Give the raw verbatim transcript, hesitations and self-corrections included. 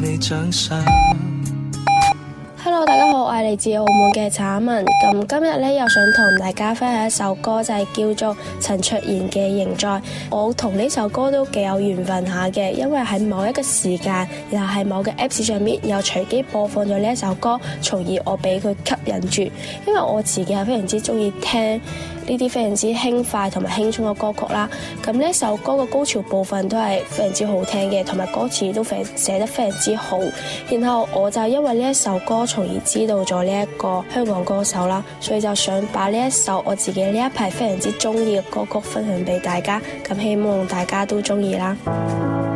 你獎賞。 Hello， 大家好，我係嚟自澳門嘅陳亞文。咁今日咧又想同大家分享一首歌，就係叫做陳卓賢嘅《仍在》。我同呢首歌都幾有緣分下嘅，因為喺某一個時間，然後喺某個 Apps 上面又隨機播放咗呢一首歌，從而我俾佢吸引住。因為我自己係非常之中意聽呢啲非常之輕快同埋輕鬆嘅歌曲啦。咁呢一首歌嘅高潮部分都係非常之好聽嘅，同埋歌詞都非寫得非常之好。然後我就因為呢一首歌，從而知道咗呢一個香港歌手啦，所以就想把呢一首我自己呢一排非常之中意嘅歌曲分享俾大家。咁希望大家都中意啦。